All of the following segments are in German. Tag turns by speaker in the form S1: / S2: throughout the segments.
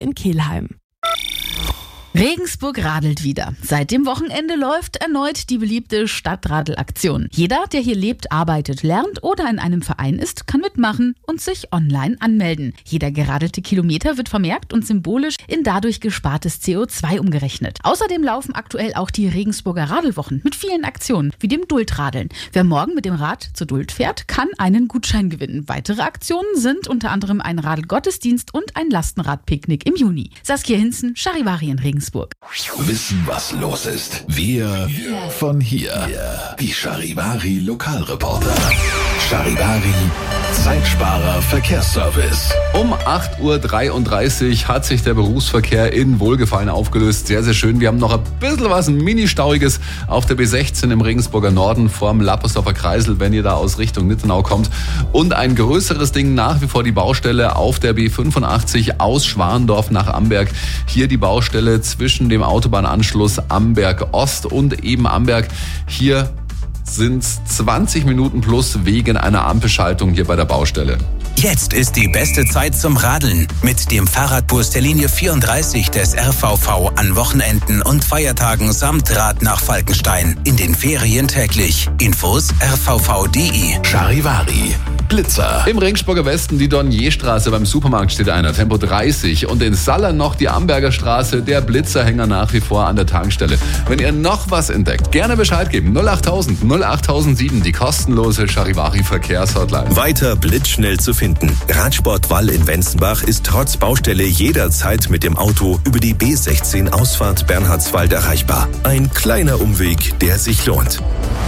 S1: in Kelheim.
S2: Regensburg radelt wieder. Seit dem Wochenende läuft erneut die beliebte Stadtradelaktion. Jeder, der hier lebt, arbeitet, lernt oder in einem Verein ist, kann mitmachen und sich online anmelden. Jeder geradelte Kilometer wird vermerkt und symbolisch in dadurch gespartes CO2 umgerechnet. Außerdem laufen aktuell auch die Regensburger Radelwochen mit vielen Aktionen, wie dem Duldradeln. Wer morgen mit dem Rad zur Duld fährt, kann einen Gutschein gewinnen. Weitere Aktionen sind unter anderem ein Radelgottesdienst und ein Lastenradpicknick im Juni. Saskia Hinzen, Charivari in Regensburg.
S3: Wissen, was los ist. Wir von hier. Die Charivari Lokalreporter. Charivari Zeitsparer Verkehrsservice.
S4: Um 8.33 Uhr hat sich der Berufsverkehr in Wohlgefallen aufgelöst. Sehr, sehr schön. Wir haben noch ein bisschen was Mini-Stauiges auf der B16 im Regensburger Norden vorm Lappersdorfer Kreisel, wenn ihr da aus Richtung Nittenau kommt. Und ein größeres Ding nach wie vor die Baustelle auf der B85 aus Schwandorf nach Amberg. Hier die Baustelle zwischen dem Autobahnanschluss Amberg Ost und eben Amberg. Hier sind 20 Minuten plus wegen einer Ampelschaltung hier bei der Baustelle.
S5: Jetzt ist die beste Zeit zum Radeln mit dem Fahrradbus der Linie 34 des RVV an Wochenenden und Feiertagen samt Rad nach Falkenstein. In den Ferien täglich. Infos rvv.de.
S3: Charivari Blitzer.
S4: Im Regensburger Westen die Dornierstraße, beim Supermarkt steht einer, Tempo 30. Und in Sallern noch die Amberger Straße, der Blitzerhänger nach wie vor an der Tankstelle. Wenn ihr noch was entdeckt, gerne Bescheid geben. 08000 08007, die kostenlose Charivari Verkehrshotline.
S6: Weiter blitzschnell zu finden. Radsport Wall in Wenzenbach ist trotz Baustelle jederzeit mit dem Auto über die B16 Ausfahrt Bernhardswald erreichbar. Ein kleiner Umweg, der sich lohnt.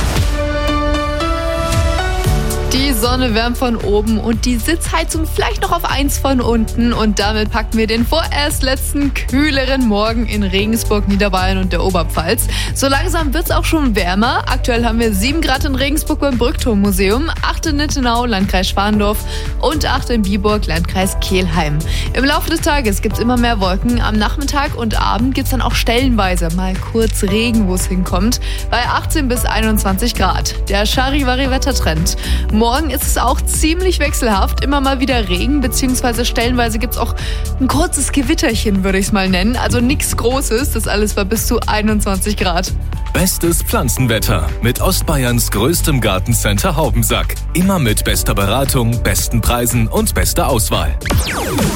S7: Die Sonne wärmt von oben und die Sitzheizung vielleicht noch auf 1 von unten. Und damit packen wir den vorerst letzten kühleren Morgen in Regensburg, Niederbayern und der Oberpfalz. So langsam wird's auch schon wärmer. Aktuell haben wir 7 Grad in Regensburg beim Brückturmmuseum, 8 in Nittenau, Landkreis Schwandorf und 8 in Biburg, Landkreis Kelheim. Im Laufe des Tages gibt's immer mehr Wolken. Am Nachmittag und Abend gibt's dann auch stellenweise mal kurz Regen, wo es hinkommt, bei 18 bis 21 Grad. Der Charivari-Wettertrend. Morgen ist es auch ziemlich wechselhaft. Immer mal wieder Regen, beziehungsweise stellenweise gibt es auch ein kurzes Gewitterchen, würde ich es mal nennen. Also nichts Großes. Das alles war bis zu 21 Grad.
S8: Bestes Pflanzenwetter mit Ostbayerns größtem Gartencenter Haubensack. Immer mit bester Beratung, besten Preisen und bester Auswahl.